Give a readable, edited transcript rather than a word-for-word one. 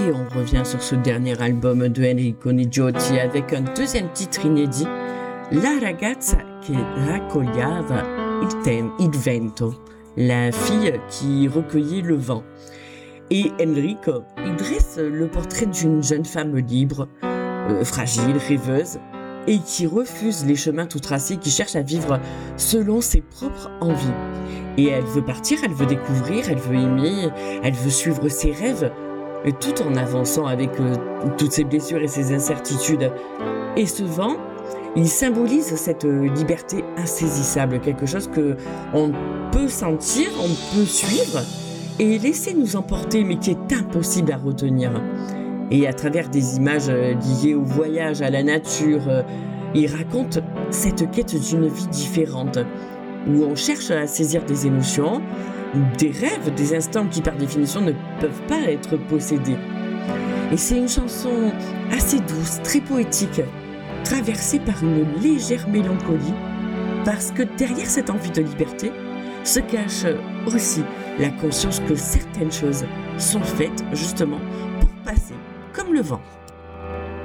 Et on revient sur ce dernier album de Enrico Nigiotti avec un deuxième titre inédit, La ragazza che raccoglieva il vento, la fille qui recueillait le vent. Et Enrico, il dresse le portrait d'une jeune femme libre, fragile, rêveuse, et qui refuse les chemins tout tracés, qui cherche à vivre selon ses propres envies. Et elle veut partir, elle veut découvrir, elle veut aimer, elle veut suivre ses rêves, tout en avançant avec toutes ses blessures et ses incertitudes. Et ce vent, il symbolise cette liberté insaisissable, quelque chose que on peut sentir, on peut suivre et laisser nous emporter, mais qui est impossible à retenir. Et à travers des images liées au voyage, à la nature, il raconte cette quête d'une vie différente, où on cherche à saisir des émotions, des rêves, des instants qui par définition ne peuvent pas être possédés. Et c'est une chanson assez douce, très poétique, traversée par une légère mélancolie, parce que derrière cette envie de liberté se cache aussi la conscience que certaines choses sont faites justement pour passer comme le vent.